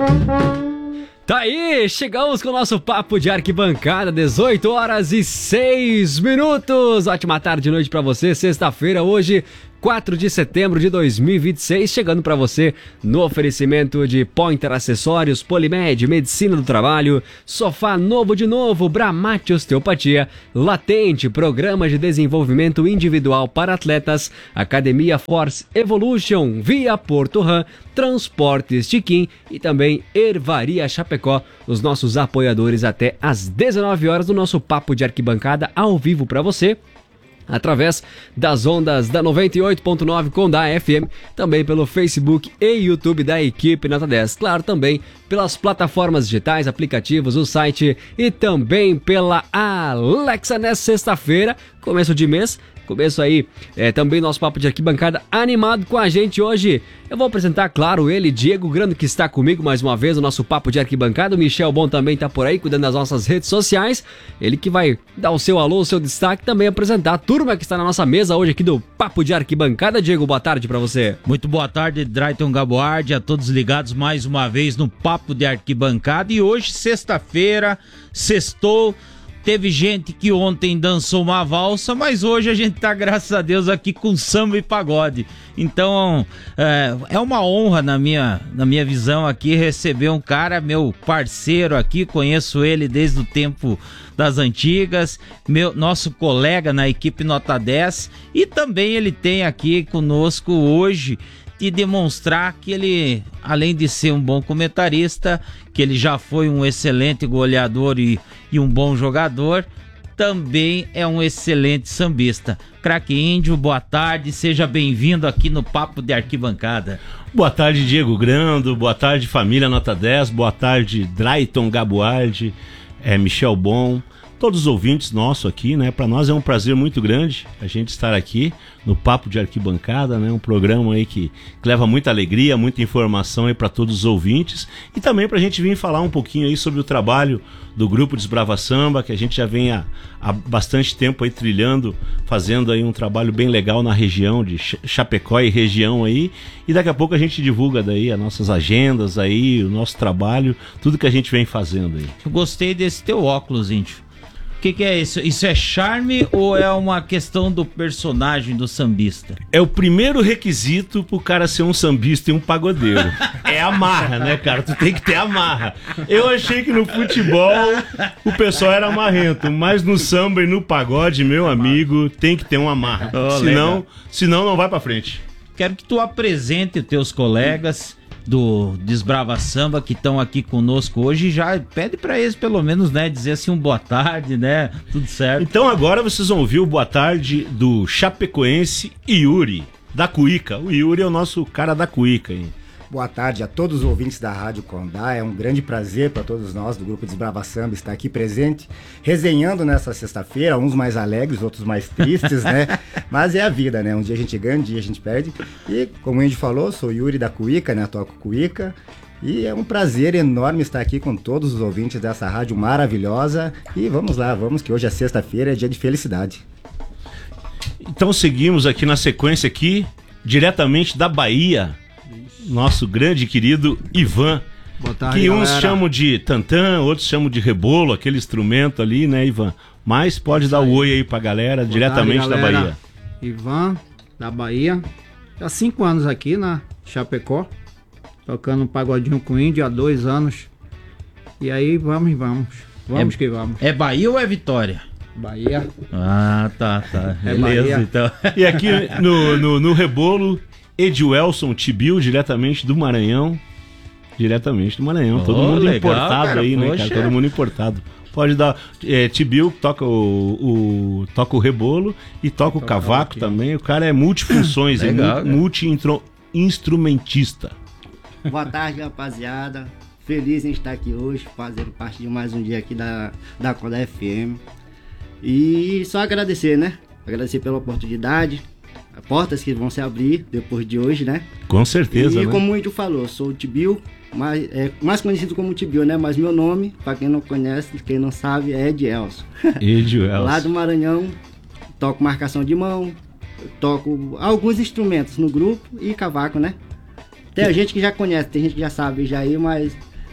Tá aí, chegamos com o nosso papo de arquibancada, 18 horas e 6 minutos. Ótima tarde e noite pra você, sexta-feira, hoje, 4 de setembro de 2026, chegando pra você no oferecimento de Pointer Acessórios, Polimed, Medicina do Trabalho, Sofá Novo de Novo, Bramate Osteopatia, Latente, Programa de Desenvolvimento Individual para Atletas, Academia Force Evolution, Via Porto Ram, Transportes Tiquim e também Ervaria Chapecó, os nossos apoiadores até às 19 horas do nosso papo de arquibancada ao vivo pra você, através das ondas da 98.9 Condá FM, também pelo Facebook e YouTube da equipe Nota 10, claro, também pelas plataformas digitais, aplicativos, o site e também pela Alexa nessa sexta-feira, começo de mês. Começo aí, também nosso papo de arquibancada animado com a gente hoje. Eu vou apresentar, claro, ele, Diego Grando, que está comigo mais uma vez no nosso papo de arquibancada. O Michel Bon também está por aí, cuidando das nossas redes sociais. Ele que vai dar o seu alô, o seu destaque, também apresentar a turma que está na nossa mesa hoje aqui do papo de arquibancada. Diego, boa tarde para você. Muito boa tarde, Drayton Gaboardi, a todos ligados mais uma vez no papo de arquibancada. E hoje, sexta-feira, sextou. Teve gente que ontem dançou uma valsa, mas hoje a gente tá, graças a Deus, aqui com samba e pagode. Então, é uma honra na minha visão aqui receber um cara, meu parceiro aqui, conheço ele desde o tempo das antigas, nosso colega na equipe Nota 10, e também ele tem aqui conosco hoje de demonstrar que ele, além de ser um bom comentarista, que ele já foi um excelente goleador e um bom jogador, também é um excelente sambista. Craque Índio, boa tarde, seja bem-vindo aqui no Papo de Arquibancada. Boa tarde, Diego Grando, boa tarde, família Nota 10, boa tarde, Drayton Gaboardi, Michel Bon, todos os ouvintes nossos aqui, né? Para nós é um prazer muito grande a gente estar aqui no Papo de Arquibancada, né? Um programa aí que leva muita alegria, muita informação aí para todos os ouvintes e também para a gente vir falar um pouquinho aí sobre o trabalho do Grupo Desbrava Samba, que a gente já vem há bastante tempo aí trilhando, fazendo aí um trabalho bem legal na região de Chapecó e região aí, e daqui a pouco a gente divulga daí as nossas agendas aí, o nosso trabalho, tudo que a gente vem fazendo aí. Eu gostei desse teu óculos, Índio. O que é isso? Isso é charme ou é uma questão do personagem do sambista? É o primeiro requisito pro cara ser um sambista e um pagodeiro. É a marra, né, cara? Tu tem que ter a marra. Eu achei que no futebol o pessoal era marrento, mas no samba e no pagode, meu amigo, tem que ter uma marra. Senão não vai pra frente. Quero que tu apresente os teus colegas do Desbrava Samba que estão aqui conosco hoje, já pede pra eles pelo menos, né, dizer assim um boa tarde, né, tudo certo. Então agora vocês vão ouvir o boa tarde do chapecoense Yuri, da Cuíca. O Yuri é o nosso cara da Cuíca, hein? Boa tarde a todos os ouvintes da Rádio Condá, é um grande prazer para todos nós do Grupo Desbrava Samba estar aqui presente, resenhando nessa sexta-feira, uns mais alegres, outros mais tristes, né? Mas é a vida, né? Um dia a gente ganha, um dia a gente perde. E como o Índio falou, sou Yuri da Cuíca, né? Toco Cuíca. E é um prazer enorme estar aqui com todos os ouvintes dessa rádio maravilhosa. E vamos lá, vamos que hoje é sexta-feira, é dia de felicidade. Então seguimos aqui na sequência aqui, diretamente da Bahia, nosso grande querido Ivan. Boa tarde, que uns galera. chamam de tantã, outros chamam de rebolo, aquele instrumento ali, né, Ivan? Mas pode dar o oi aí pra galera, Boa diretamente tarde, da galera. Bahia. Ivan, da Bahia. Há 5 anos aqui na Chapecó, tocando um pagodinho com índio há 2 anos. E aí vamos que vamos. É Bahia ou é Vitória? Bahia. Ah, tá. É Beleza, Bahia. então. E aqui no rebolo, Edwelson Tibil, diretamente do Maranhão. Diretamente do Maranhão. Todo mundo legal, importado, cara, aí, né, poxa. cara? Todo mundo importado. Pode dar. Tibil toca toca o rebolo e toca o cavaco aqui. também. O cara é multifunções, Legal, é multi-instrumentista. Boa tarde, rapaziada. Feliz em estar aqui hoje, fazendo parte de mais um dia aqui da Condá FM. E só agradecer, né? Agradecer pela oportunidade, portas que vão se abrir depois de hoje, né? Com certeza, E né? como o Índio falou, sou o Tibil, mais conhecido como Tibil, né? Mas meu nome, pra quem não conhece, quem não sabe, é Edwelson. Edwelson. Lá do Maranhão, toco marcação de mão, toco alguns instrumentos no grupo e cavaco, né? Tem gente que já conhece, tem gente que já sabe já aí, mas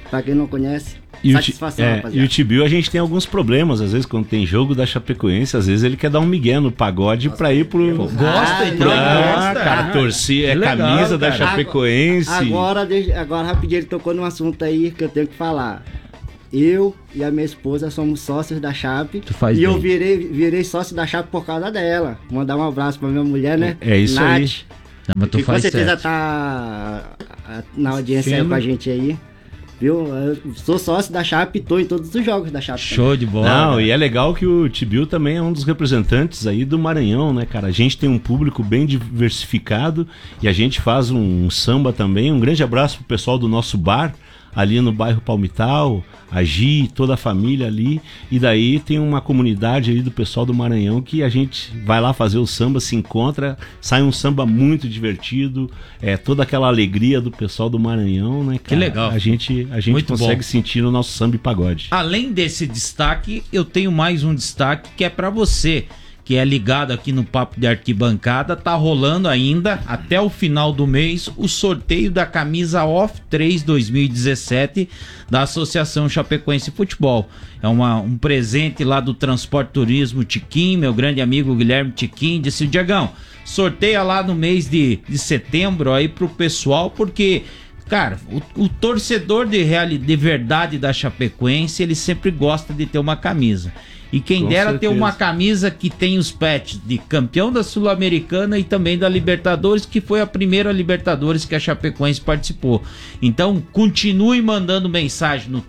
Pra quem não conhece, E satisfação, rapaziada. o Tibiu, a gente tem alguns problemas, às vezes, quando tem jogo da Chapecoense, às vezes ele quer dar um migué no pagode pra ir pro... Gosta, então? Gosta. Cara, torcer, é Legal, camisa da cara. Chapecoense. Agora rapidinho, ele tocou num assunto aí que eu tenho que falar. Eu e a minha esposa somos sócios da Chape. Tu faz e bem. eu virei sócio da Chape por causa dela. Mandar um abraço pra minha mulher, né? É isso Nath, aí. Não, mas tu que com faz certeza certo. tá na audiência aí Sendo. com a gente aí. Viu? Eu sou sócio da Chape e tô em todos os jogos da Chape. Show de bola. Não, e é legal que o Tibiu também é um dos representantes aí do Maranhão, né, cara? A gente tem um público bem diversificado e a gente faz um samba também. Um grande abraço pro pessoal do nosso bar, ali no bairro Palmital, a Gi, toda a família ali. E daí tem uma comunidade aí do pessoal do Maranhão que a gente vai lá fazer o samba, se encontra, sai um samba muito divertido, toda aquela alegria do pessoal do Maranhão, né, cara? Que legal. A gente Muito consegue bom. sentir no nosso samba e pagode. Além desse destaque, eu tenho mais um destaque que é pra você, que é ligado aqui no Papo de Arquibancada. Tá rolando ainda, até o final do mês, o sorteio da camisa Off 3 2017 da Associação Chapecoense Futebol. É um presente lá do Transporte Turismo Tiquim, meu grande amigo Guilherme Tiquim, disse: Diagão, sorteia lá no mês de setembro aí pro pessoal, porque... Cara, o torcedor de verdade da Chapecoense, ele sempre gosta de ter uma camisa. E quem Com dera certeza. ter uma camisa que tem os patches de campeão da Sul-Americana e também da Libertadores, que foi a primeira Libertadores que a Chapecoense participou. Então, continue mandando mensagem no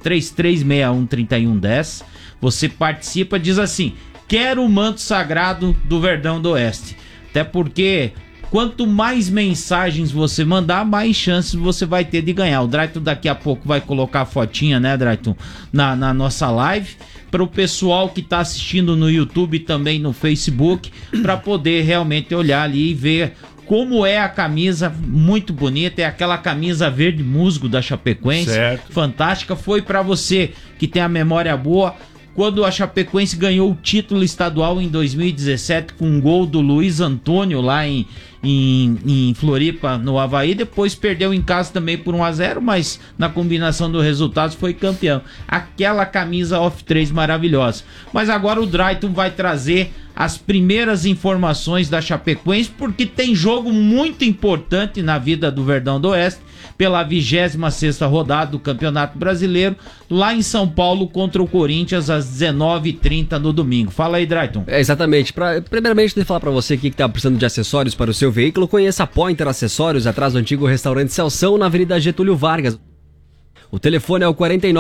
3361-3110. Você participa, diz assim: quero o manto sagrado do Verdão do Oeste. Até porque... quanto mais mensagens você mandar, mais chances você vai ter de ganhar. O Drayton daqui a pouco vai colocar a fotinha, né, Drayton, na nossa live, para o pessoal que está assistindo no YouTube e também no Facebook, para poder realmente olhar ali e ver como é a camisa, muito bonita. É aquela camisa verde musgo da Chapecoense, Certo. fantástica. Foi para você que tem a memória boa, quando a Chapecoense ganhou o título estadual em 2017 com um gol do Luiz Antônio lá em Floripa, no Avaí. Depois perdeu em casa também por 1-0, mas na combinação dos resultados foi campeão. Aquela camisa Off 3 maravilhosa. Mas agora o Drayton vai trazer as primeiras informações da Chapecoense, porque tem jogo muito importante na vida do Verdão do Oeste, pela 26ª rodada do Campeonato Brasileiro, lá em São Paulo contra o Corinthians às 19h30 no domingo. Fala aí, Drayton. Exatamente. Primeiramente, deixa eu falar pra você aqui que tá precisando de acessórios para o seu veículo. Conheça a Pointer Acessórios, atrás do antigo restaurante Celção, na Avenida Getúlio Vargas. O telefone é o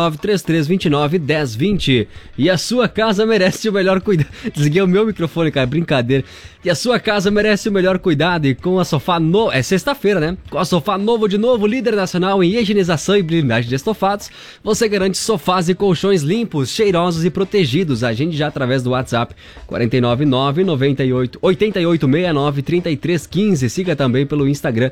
49-3329-1020. E a sua casa merece o melhor cuidado. Desliguei o meu microfone, cara, brincadeira. E a sua casa merece o melhor cuidado. E com a Sofá Novo... É sexta-feira, né? Com a Sofá Novo de novo, líder nacional em higienização e blindagem de estofados, você garante sofás e colchões limpos, cheirosos e protegidos. Agende já através do WhatsApp 499-8869-3315. Siga também pelo Instagram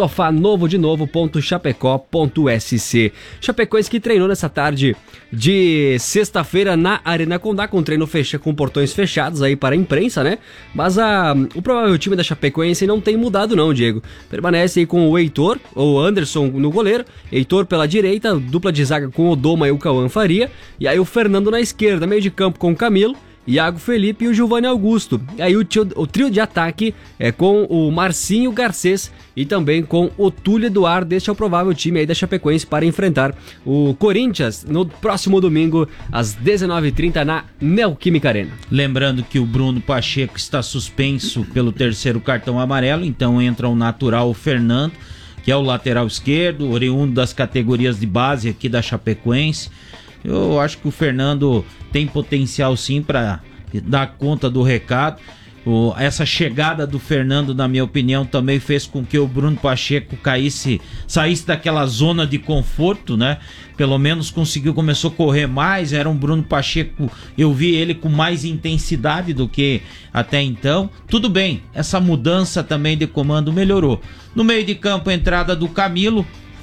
sofanovodenovo.chapecó.sc. Chapecoense que treinou nessa tarde de sexta-feira na Arena Condá, com treino com portões fechados aí para a imprensa, né? Mas o provável time da Chapecoense não tem mudado não, Diego. Permanece aí com o Heitor, ou Anderson no goleiro, Heitor pela direita, dupla de zaga com o Doma e o Cauã Faria, e aí o Fernando na esquerda, meio de campo com o Camilo, Iago Felipe e o Giovanni Augusto. E aí o trio de ataque é com o Marcinho Garcês e também com o Túlio Eduardo. Este é o provável time aí da Chapecoense para enfrentar o Corinthians no próximo domingo às 19h30 na Neoquímica Arena. Lembrando que o Bruno Pacheco está suspenso pelo terceiro cartão amarelo, então entra o natural Fernando, que é o lateral esquerdo, oriundo das categorias de base aqui da Chapecoense. Eu acho que o Fernando tem potencial sim para dar conta do recado. Essa chegada do Fernando, na minha opinião, também fez com que o Bruno Pacheco saísse daquela zona de conforto, né? Pelo menos começou a correr mais. Era um Bruno Pacheco, eu vi ele com mais intensidade do que até então. Tudo bem, essa mudança também de comando melhorou. No meio de campo, a entrada do Camilo,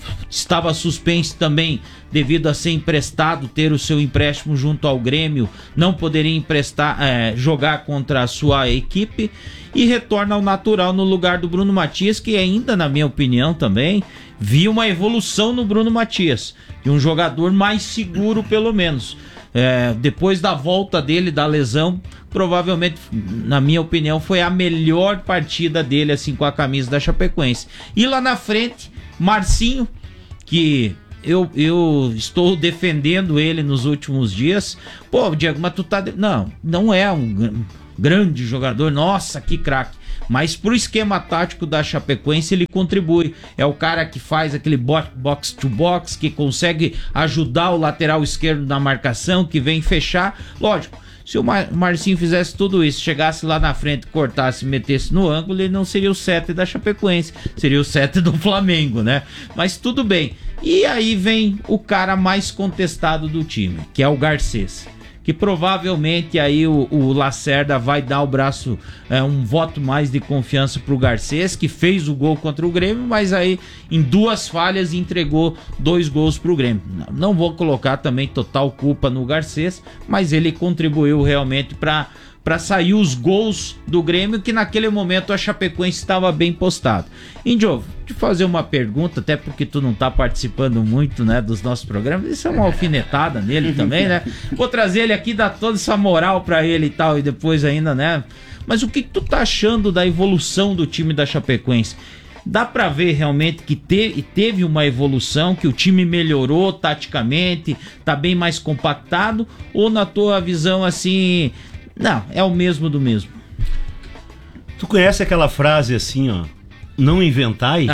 estava suspenso também devido a ser emprestado, ter o seu empréstimo junto ao Grêmio, não poderia emprestar, jogar contra a sua equipe, e retorna ao natural no lugar do Bruno Matias, que ainda, na minha opinião também, vi uma evolução no Bruno Matias, de um jogador mais seguro pelo menos. Depois da volta dele da lesão, provavelmente, na minha opinião, foi a melhor partida dele assim com a camisa da Chapecoense. E lá na frente, Marcinho, que eu estou defendendo ele nos últimos dias. Pô, Diego, mas tu tá... Não é um grande jogador, nossa, que craque. Mas pro esquema tático da Chapecoense ele contribui. É o cara que faz aquele box to box, que consegue ajudar o lateral esquerdo na marcação, que vem fechar. Lógico, se o Marcinho fizesse tudo isso, chegasse lá na frente, cortasse e metesse no ângulo, ele não seria o 7 da Chapecoense, seria o 7 do Flamengo, né? Mas tudo bem. E aí vem o cara mais contestado do time, que é o Garcês, que provavelmente aí o Lacerda vai dar o braço, um voto mais de confiança pro Garcês, que fez o gol contra o Grêmio, mas aí em 2 falhas entregou 2 gols pro Grêmio. Não vou colocar também total culpa no Garcês, mas ele contribuiu realmente para sair os gols do Grêmio, que naquele momento a Chapecoense estava bem postado. Índio, te fazer uma pergunta, até porque tu não tá participando muito, né, dos nossos programas, isso é uma alfinetada nele também, né? Vou trazer ele aqui, dar toda essa moral pra ele e tal, e depois ainda, né? Mas o que tu tá achando da evolução do time da Chapecoense? Dá pra ver realmente que teve uma evolução, que o time melhorou taticamente, tá bem mais compactado, ou na tua visão assim... Não, é o mesmo do mesmo. Tu conhece aquela frase assim, ó, não inventai?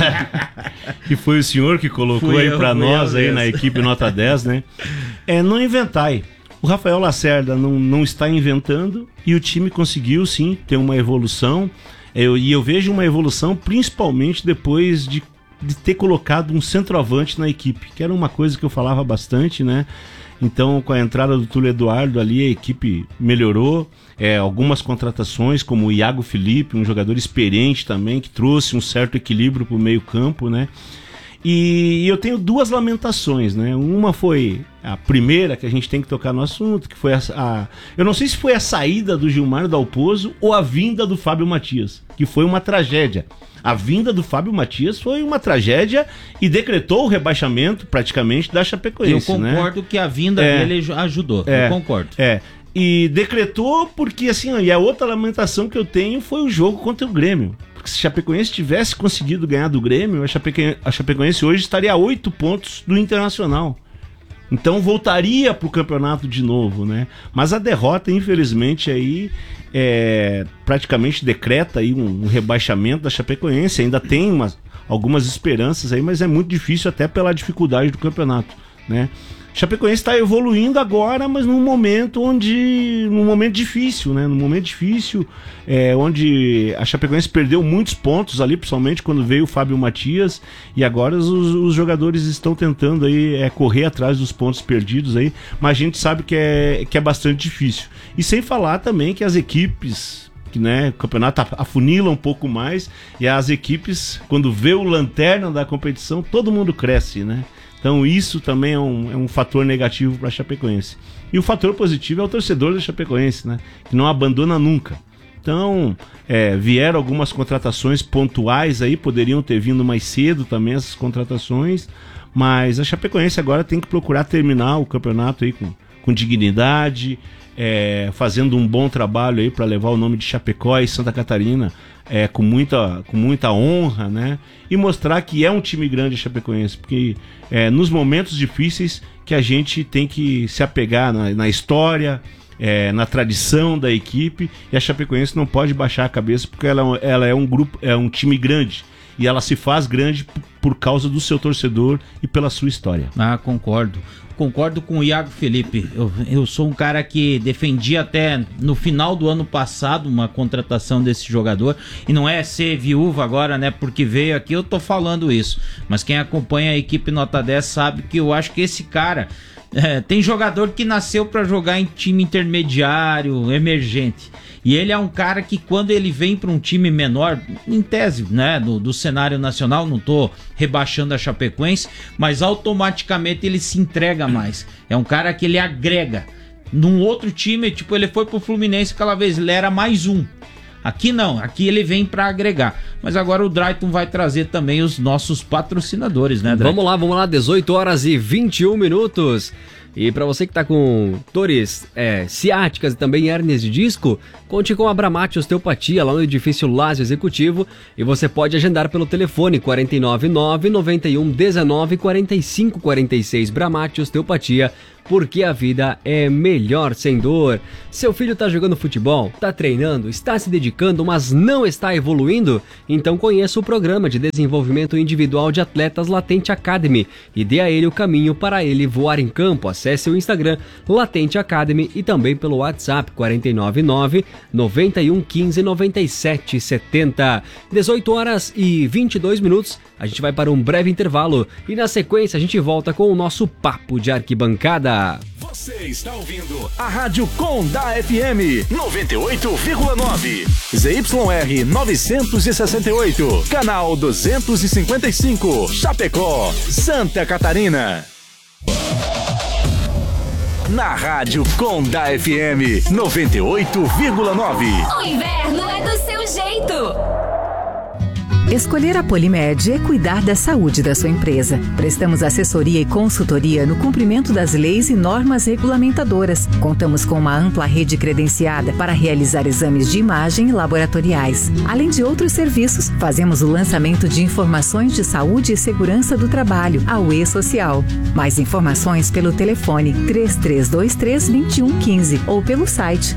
Que foi o senhor que colocou aí pra nós aí na equipe Nota 10, né? Não inventai. O Rafael Lacerda não está inventando e o time conseguiu sim ter uma evolução. E eu vejo uma evolução principalmente depois de ter colocado um centroavante na equipe, que era uma coisa que eu falava bastante, né? Então, com a entrada do Túlio Eduardo ali, a equipe melhorou. Algumas contratações, como o Iago Felipe, um jogador experiente também, que trouxe um certo equilíbrio para o meio-campo, né? E eu tenho 2 lamentações, né? Uma foi a primeira que a gente tem que tocar no assunto, que foi eu não sei se foi a saída do Gilmar Dalpozo ou a vinda do Fábio Matias, que foi uma tragédia. A vinda do Fábio Matias foi uma tragédia e decretou o rebaixamento praticamente da Chapecoense. Eu concordo, né? Que a vinda dele ajudou, eu concordo. E decretou porque, assim, e a outra lamentação que eu tenho foi o jogo contra o Grêmio. Porque se a Chapecoense tivesse conseguido ganhar do Grêmio, a Chapecoense hoje estaria a 8 pontos do Internacional. Então voltaria pro campeonato de novo, né? Mas a derrota, infelizmente, aí praticamente decreta aí um rebaixamento da Chapecoense. Ainda tem algumas esperanças aí, mas é muito difícil até pela dificuldade do campeonato, né? Chapecoense está evoluindo agora, mas num momento difícil, né? Num momento difícil, onde a Chapecoense perdeu muitos pontos ali, principalmente quando veio o Fábio Matias, e agora os jogadores estão tentando aí correr atrás dos pontos perdidos aí, mas a gente sabe que é bastante difícil. E sem falar também que as equipes, né, o campeonato afunila um pouco mais, e as equipes, quando vê o lanterna da competição, todo mundo cresce, né? Então isso também é um fator negativo para a Chapecoense. E o fator positivo é o torcedor da Chapecoense, né? Que não abandona nunca. Então, vieram algumas contratações pontuais aí, poderiam ter vindo mais cedo também essas contratações, mas a Chapecoense agora tem que procurar terminar o campeonato aí com dignidade, fazendo um bom trabalho aí para levar o nome de Chapecó e Santa Catarina com muita honra, né? E mostrar que é um time grande a Chapecoense, porque nos momentos difíceis que a gente tem que se apegar na história, na tradição da equipe, e a Chapecoense não pode baixar a cabeça, porque ela é um time grande, e ela se faz grande por causa do seu torcedor e pela sua história. Concordo com o Iago Felipe. Eu sou um cara que defendia até no final do ano passado uma contratação desse jogador, e não é ser viúva agora, né, porque veio aqui, eu tô falando isso, mas quem acompanha a equipe Nota 10 sabe que eu acho que esse cara tem jogador que nasceu para jogar em time intermediário, emergente, e ele é um cara que quando ele vem para um time menor, em tese, né, do cenário nacional, não tô rebaixando a Chapecoense, mas automaticamente ele se entrega mais. É um cara que ele agrega. Num outro time, tipo, ele foi pro Fluminense aquela vez, ele era mais um. Aqui não, aqui ele vem para agregar. Mas agora o Drayton vai trazer também os nossos patrocinadores, né, Drayton? Vamos lá, 18 horas e 21 minutos. E para você que tá com dores ciáticas e também hérnias de disco, conte com a Bramate Osteopatia, lá no edifício Lázio Executivo, e você pode agendar pelo telefone 499-9119-4546. Bramate Osteopatia, porque a vida é melhor sem dor. Seu filho tá jogando futebol, tá treinando, está se dedicando, mas não está evoluindo? Então conheça o programa de desenvolvimento individual de atletas Latente Academy e dê a ele o caminho para ele voar em campo. Acesse o Instagram Latente Academy e também pelo WhatsApp 499-9115-9770. 18 horas e 22 minutos. A gente vai para um breve intervalo e na sequência a gente volta com o nosso Papo de Arquibancada. Você está ouvindo a Rádio Condá FM 98,9. ZYR 968, canal 255, Chapecó, Santa Catarina. Na Rádio Condá FM 98,9. O inverno é do seu jeito. Escolher a Polimed é cuidar da saúde da sua empresa. Prestamos assessoria e consultoria no cumprimento das leis e normas regulamentadoras. Contamos com uma ampla rede credenciada para realizar exames de imagem e laboratoriais. Além de outros serviços, fazemos o lançamento de informações de saúde e segurança do trabalho, a UE Social. Mais informações pelo telefone 3323-2115 ou pelo site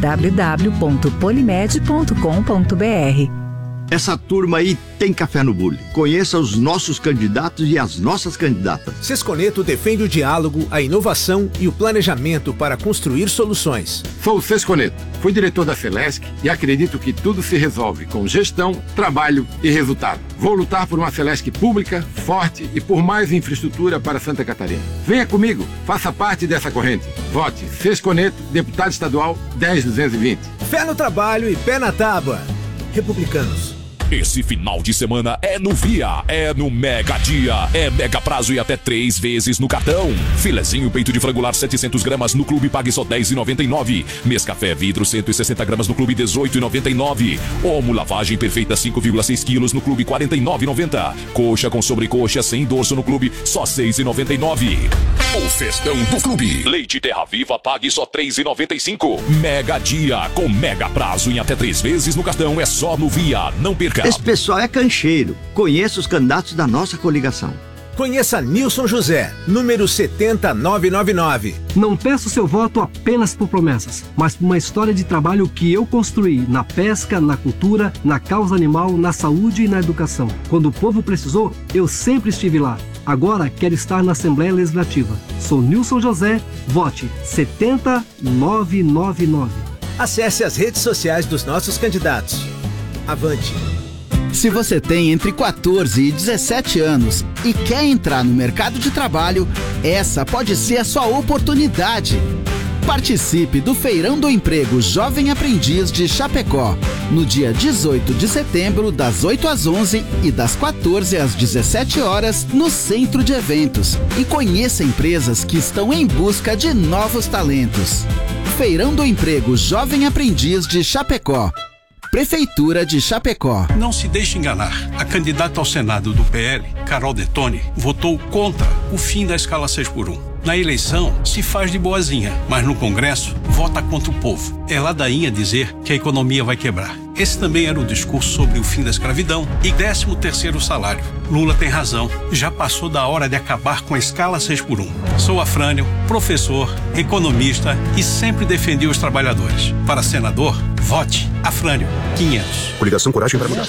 www.polimed.com.br. Essa turma aí tem café no bule. Conheça os nossos candidatos e as nossas candidatas. Sesconeto defende o diálogo, a inovação e o planejamento para construir soluções. Sou o Sesconeto, fui diretor da Celesc e acredito que tudo se resolve com gestão, trabalho e resultado. Vou lutar por uma Celesc pública, forte e por mais infraestrutura para Santa Catarina. Venha comigo, faça parte dessa corrente. Vote Sesconeto, deputado estadual 10220. Fé no trabalho e pé na tábua. Republicanos. Esse final de semana é no Via, é no Mega Dia, é mega prazo e até 3 vezes no cartão. Filezinho peito de frango lar 700 gramas no clube pague só R$10,99. Nescafé vidro 160 gramas no clube R$18,99. Omo lavagem perfeita 5,6 quilos no clube R$49,90. Coxa com sobrecoxa sem dorso no clube só R$6,99. O festão do clube. Leite Terra Viva pague só R$3,95. Mega Dia com mega prazo em até 3 vezes no cartão é só no Via. Não perca. Esse pessoal é cancheiro. Conheça os candidatos da nossa coligação. Conheça Nilson José, número 70999. Não peço seu voto apenas por promessas, mas por uma história de trabalho que eu construí na pesca, na cultura, na causa animal, na saúde e na educação. Quando o povo precisou, eu sempre estive lá. Agora quero estar na Assembleia Legislativa. Sou Nilson José, vote 70999. Acesse as redes sociais dos nossos candidatos. Avante! Se você tem entre 14 e 17 anos e quer entrar no mercado de trabalho, essa pode ser a sua oportunidade. Participe do Feirão do Emprego Jovem Aprendiz de Chapecó, no dia 18 de setembro, das 8 às 11 e das 14 às 17 horas, no Centro de Eventos. E conheça empresas que estão em busca de novos talentos. Feirão do Emprego Jovem Aprendiz de Chapecó. Prefeitura de Chapecó. Não se deixe enganar. A candidata ao Senado do PL, Carol Detoni, votou contra o fim da escala 6x1. Na eleição, se faz de boazinha, mas no Congresso, vota contra o povo. É ladainha dizer que a economia vai quebrar. Esse também era o discurso sobre o fim da escravidão e 13º salário. Lula tem razão. Já passou da hora de acabar com a escala 6x1. Sou Afrânio, professor, economista e sempre defendi os trabalhadores. Para senador, vote Afrânio 500. Coligação Coragem para Mudar.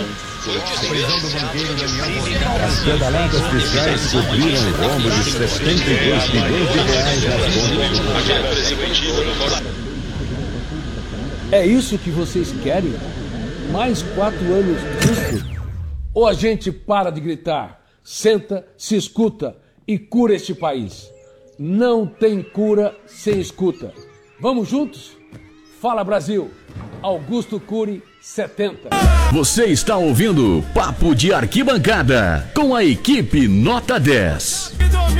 As pedaladas fiscais cobriram o rombo de 72 milhões de reais nas contas. É isso que vocês querem? Mais 4 anos disso? Ou a gente para de gritar, senta, se escuta e cura este país? Não tem cura sem escuta. Vamos juntos? Fala, Brasil! Augusto Cury 70. Você está ouvindo Papo de Arquibancada com a equipe Nota 10.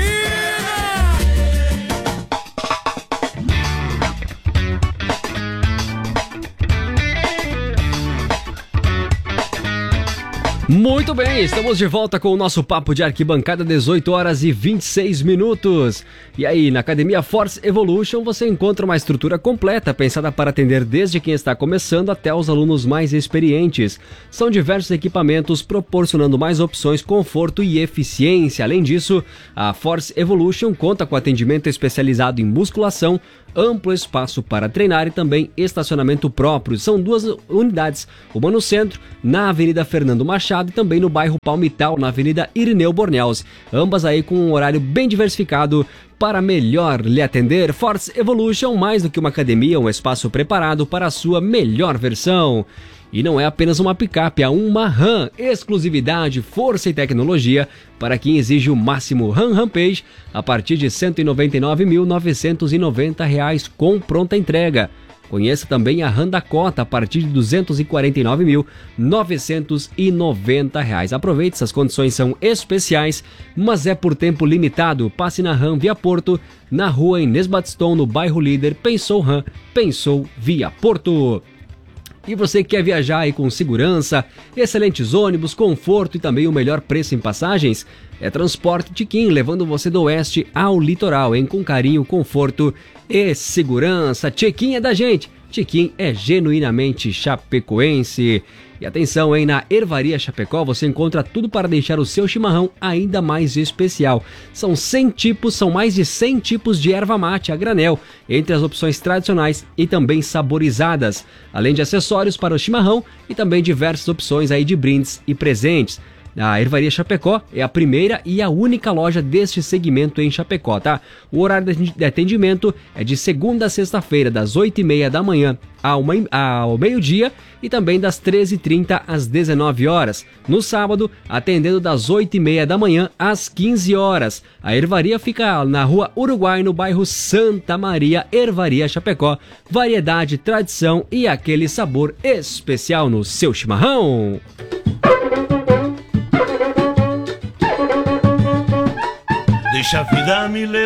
Muito bem, estamos de volta com o nosso Papo de Arquibancada, 18 horas e 26 minutos. E aí, na Academia Force Evolution você encontra uma estrutura completa, pensada para atender desde quem está começando até os alunos mais experientes. São diversos equipamentos proporcionando mais opções, conforto e eficiência. Além disso, a Force Evolution conta com atendimento especializado em musculação, amplo espaço para treinar e também estacionamento próprio. São 2 unidades, uma no centro, na Avenida Fernando Machado, e também no bairro Palmital, na Avenida Irineu Bornhaus. Ambas aí com um horário bem diversificado para melhor lhe atender. Force Evolution, mais do que uma academia, um espaço preparado para a sua melhor versão. E não é apenas uma picape, é uma RAM, exclusividade, força e tecnologia para quem exige o máximo. RAM Rampage a partir de R$ 199.990 com pronta entrega. Conheça também a RAM Dakota a partir de R$ 249.990. Aproveite, essas condições são especiais, mas é por tempo limitado. Passe na RAM Via Porto, na rua Inês Batistão, no bairro Líder. Pensou RAM, pensou Via Porto. E você que quer viajar aí com segurança, excelentes ônibus, conforto e também o melhor preço em passagens? É Transporte Tiquim, levando você do oeste ao litoral, hein? Com carinho, conforto e segurança. Tiquim é da gente, Tiquim é genuinamente chapecoense. E atenção, hein? Na Ervaria Chapecó você encontra tudo para deixar o seu chimarrão ainda mais especial. São mais de 100 tipos de erva mate a granel, entre as opções tradicionais e também saborizadas, além de acessórios para o chimarrão e também diversas opções aí de brindes e presentes. A Ervaria Chapecó é a primeira e a única loja deste segmento em Chapecó, tá? O horário de atendimento é de segunda a sexta-feira, das 8h30 da manhã ao meio-dia e também das 13h30 às 19 horas. No sábado, atendendo das 8h30 da manhã às 15 horas. A Ervaria fica na Rua Uruguai, no bairro Santa Maria. Ervaria Chapecó, variedade, tradição e aquele sabor especial no seu chimarrão. Deixa a vida me levar.